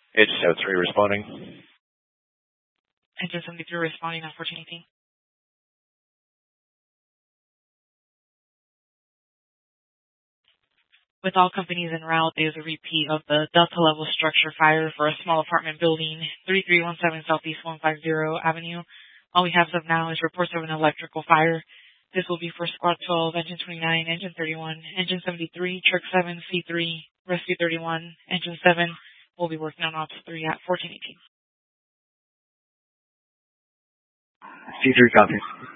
It's 3 responding. Engine 73 responding on 1418. With all companies en route, there's a repeat of the Delta level structure fire for a small apartment building, 3317 Southeast 150 Avenue. All we have as of now is reports of an electrical fire. This will be for Squad 12, Engine 29, Engine 31, Engine 73, Trick 7, C3, Rescue 31, Engine 7. We'll be working on Ops 3 at 1418. C3 copy.